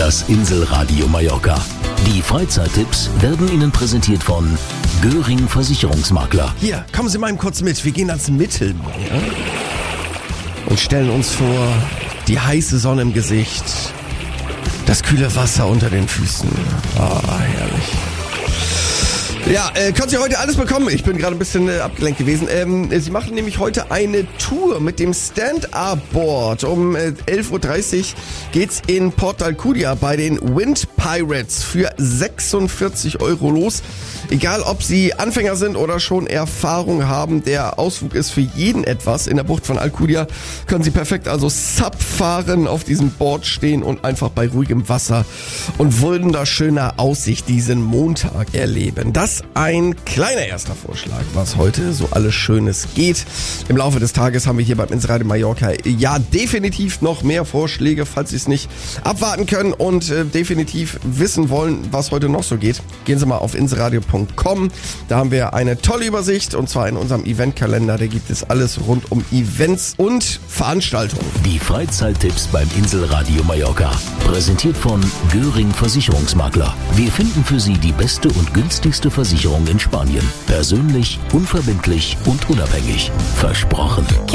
Das Inselradio Mallorca. Die Freizeittipps werden Ihnen präsentiert von Göring Versicherungsmakler. Hier, kommen Sie mal kurz mit. Wir gehen ans Mittelmeer und stellen uns vor, die heiße Sonne im Gesicht, das kühle Wasser unter den Füßen. Herrlich. Ja, können Sie heute alles bekommen. Ich bin gerade ein bisschen abgelenkt gewesen. Sie machen nämlich heute eine Tour mit dem Stand-Up-Board. Um 11.30 Uhr geht's in Port d'Alcúdia bei den Wind Pirates für 46 € los. Egal, ob Sie Anfänger sind oder schon Erfahrung haben, der Ausflug ist für jeden etwas. In der Bucht von Alcúdia können Sie perfekt also Sub fahren, auf diesem Board stehen und einfach bei ruhigem Wasser und wunderschöner Aussicht diesen Montag erleben. Das ein kleiner erster Vorschlag, was heute so alles Schönes geht. Im Laufe des Tages haben wir hier beim Inselradio Mallorca ja definitiv noch mehr Vorschläge, falls Sie es nicht abwarten können und definitiv wissen wollen, was heute noch so geht. Gehen Sie mal auf inselradio.com. Da haben wir eine tolle Übersicht und zwar in unserem Eventkalender. Da gibt es alles rund um Events und Veranstaltungen. Die Freizeittipps beim Inselradio Mallorca. Präsentiert von Göring Versicherungsmakler. Wir finden für Sie die beste und günstigste Versicherung in Spanien. Persönlich, unverbindlich und unabhängig. Versprochen.